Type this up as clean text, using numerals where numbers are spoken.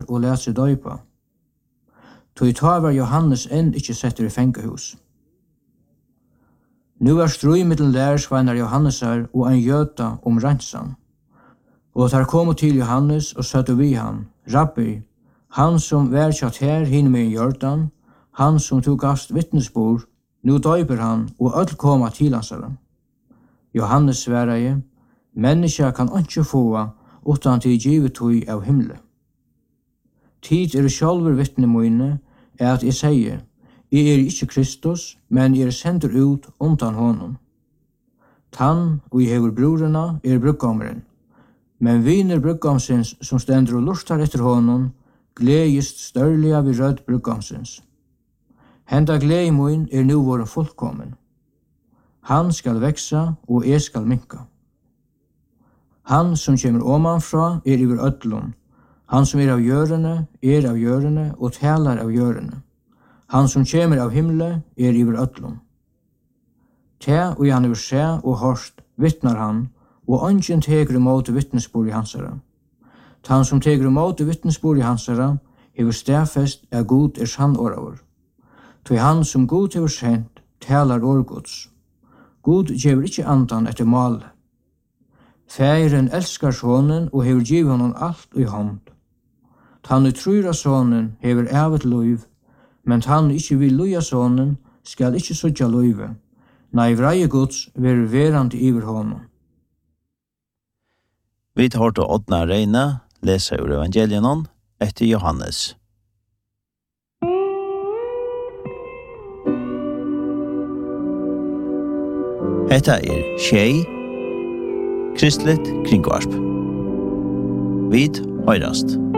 og let seg døypa. Tog ta var Johannes enn ikkje setter i fengehus. Nu var strøy mittel lærersveinar Johannesar og en jøta rensan. Og tar kom til Johannes og søtte vi han, Rabbi, han som vær kjatt her hinne med Jordan, han som tog gast vittnesbord, nu døyper han og öll koma til hansara. Johannes sværaje, menneska kan ikke få utan til givet tøy av himle. Tid sjálfur vittne mine, at jeg sier, jeg ikke Kristus, men jeg sender ut undan honom. Tann og jeg hever brorena bruggommeren, men viner bruggamsins som stender og lustar etter honom, gledest størliga vid rød bruggamsins. Henda glede min nu våren fullkommen. Han skal veksa og jeg skal minka. Han som kommer omanfra iver ödlun. Han som av jørene og talar av jørene. Han som kommer av himle iver ödlun. Ta og han se og hørst vittnar han, og ungen tegur imot vittnesbord i hansara. Han som tegur imot vittnesbord i hansara, hever stafest god sann åravur. Tog han som god hever sendt, talar årgods. God gjever ikkje andan etter mal. Færen elskar sonen og hever givet honom alt i hånd. Han utrura sonen hever evet loiv, men han ikkje vil loja sonen skal ikkje sudja loive. Nei vreie gods ver verand iver honom. Vi tar til Oddna Reine, lesa ur evangelienon etter Johannes. Hetta Tjei, Kristlet kringvarp. Vid høyrast.